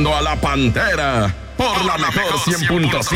A la Pantera por la mejor 100.5.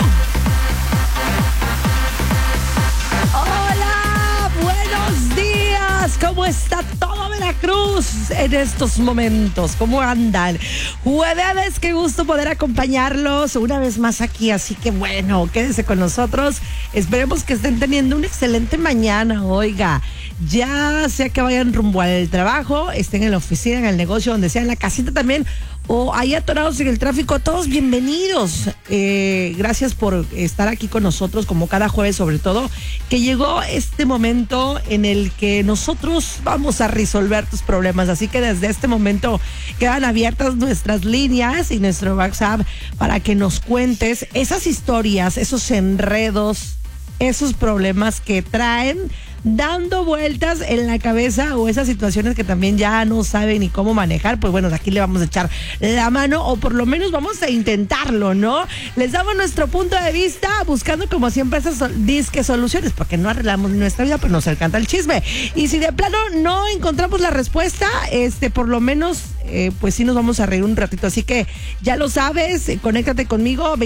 Hola, buenos días. ¿Cómo está todo Veracruz en estos momentos? ¿Cómo andan? Jueves, qué gusto poder acompañarlos una vez más aquí. Así que bueno, quédense con nosotros. Esperemos que estén teniendo una excelente mañana. Oiga, ya sea que vayan rumbo al trabajo, estén en la oficina, en el negocio, donde sea, en la casita también, o ahí atorados en el tráfico, todos bienvenidos. Gracias por estar aquí con nosotros, como cada jueves, sobre todo, que llegó este momento en el que nosotros vamos a resolver tus problemas. Así que desde este momento quedan abiertas nuestras líneas y nuestro WhatsApp para que nos cuentes esas historias, esos enredos, esos problemas que traen dando vueltas en la cabeza, o esas situaciones que también ya no saben ni cómo manejar. Pues bueno, de aquí le vamos a echar la mano, o por lo menos vamos a intentarlo, ¿no? Les damos nuestro punto de vista, buscando como siempre esas disque soluciones, porque no arreglamos nuestra vida, pero nos encanta el chisme. Y si de plano no encontramos la respuesta, por lo menos pues sí nos vamos a reír un ratito. Así que ya lo sabes, conéctate conmigo,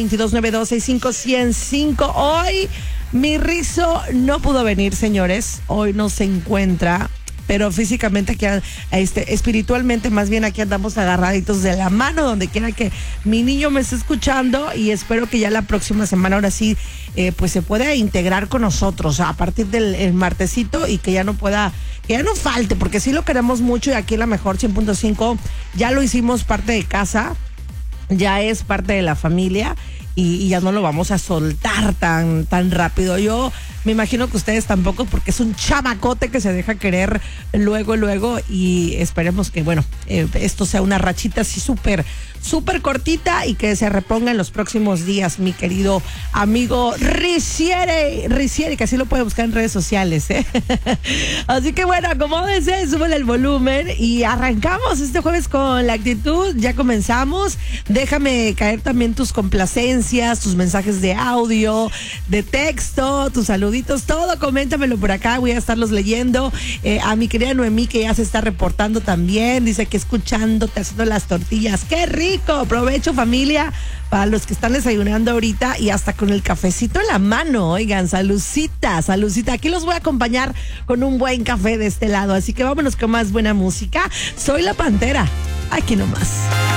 2292651005. Hoy mi Rizo no pudo venir, señores. Hoy no se encuentra, pero físicamente aquí, espiritualmente más bien, aquí andamos agarraditos de la mano, donde quiera que mi niño me esté escuchando, y espero que ya la próxima semana, ahora sí, pues se pueda integrar con nosotros a partir del martesito, y que ya no falte, porque sí lo queremos mucho, y aquí en la mejor 100.5 ya lo hicimos parte de casa, ya es parte de la familia. Y ya no lo vamos a soltar tan rápido. Yo me imagino que ustedes tampoco, porque es un chamacote que se deja querer luego, y esperemos que, bueno, esto sea una rachita así súper cortita, y que se reponga en los próximos días, mi querido amigo Riciere, que así lo puede buscar en redes sociales, ¿eh? Así que bueno, acomódense, súbele el volumen y arrancamos este jueves con la actitud. Ya comenzamos. Déjame caer también tus complacencias, tus mensajes de audio, de texto, tus saluditos, todo, coméntamelo por acá, voy a estarlos leyendo. A mi querida Noemí, que ya se está reportando también, dice que escuchándote haciendo las tortillas. ¡Qué rico! Provecho, familia, para los que están desayunando ahorita, y hasta con el cafecito en la mano. Oigan, salucita. Aquí los voy a acompañar con un buen café de este lado, así que vámonos con más buena música. Soy la Pantera, aquí nomás.